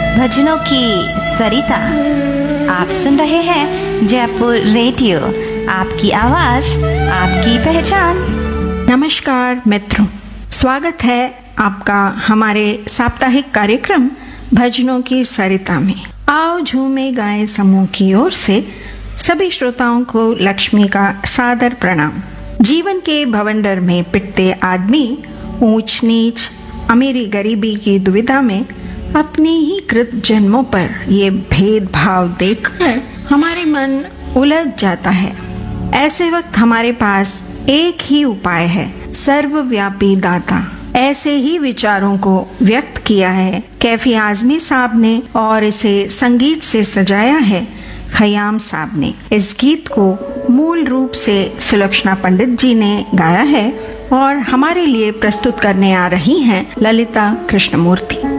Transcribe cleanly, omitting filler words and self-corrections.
भजनों की सरिता। आप सुन रहे हैं जयपुर रेडियो, आपकी आवाज आपकी पहचान। नमस्कार मित्रों, स्वागत है आपका हमारे साप्ताहिक कार्यक्रम भजनों की सरिता में। आओ झूमे गाएं समूह की ओर से सभी श्रोताओं को लक्ष्मी का सादर प्रणाम। जीवन के भवंडर में पिटते आदमी ऊंच नीच, अमीरी गरीबी की दुविधा में अपनी ही कृत जन्मों पर ये भेदभाव देखकर हमारे मन उलझ जाता है। ऐसे वक्त हमारे पास एक ही उपाय है, सर्वव्यापी दाता। ऐसे ही विचारों को व्यक्त किया है कैफी आजमी साहब ने और इसे संगीत से सजाया है खयाम साहब ने। इस गीत को मूल रूप से सुलक्षणा पंडित जी ने गाया है और हमारे लिए प्रस्तुत करने आ रही हैं ललिता कृष्णमूर्ति।